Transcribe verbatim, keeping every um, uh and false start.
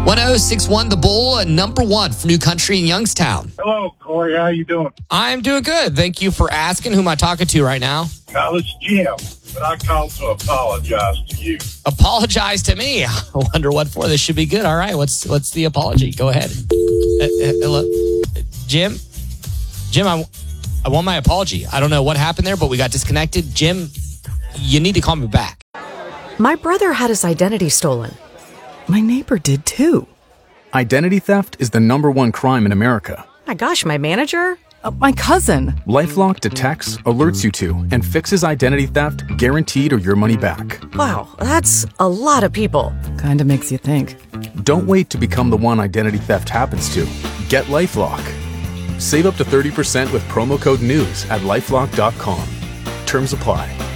one oh six one The Bull, number one for New Country in Youngstown. Hello, Corey. How you doing? I'm doing good. Thank you for asking. Who am I talking to right now? Well, it's Jim, but I called to apologize to you. Apologize to me. I wonder what for. This should be good. All right. What's what's the apology? Go ahead. Uh, uh, hello, Jim. Jim, I, I want my apology. I don't know what happened there, but we got disconnected. Jim, you need to call me back. My brother had his identity stolen. My neighbor did too. Identity theft is the number one crime in America. My gosh, my manager? Uh, my cousin. LifeLock detects, alerts you to, and fixes identity theft guaranteed or your money back. Wow, that's a lot of people. Kinda makes you think. Don't wait to become the one identity theft happens to. Get LifeLock. Save up to thirty percent with promo code NEWS at lifelock dot com. Terms apply.